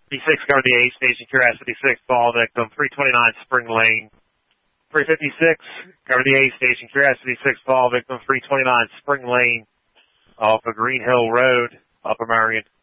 56, cover the A station, Curiosity 6, fall victim, 329 Spring Lane. 356, cover the A station, Curiosity 6, fall victim, 329 Spring Lane, off of Green Hill Road, Upper Marion.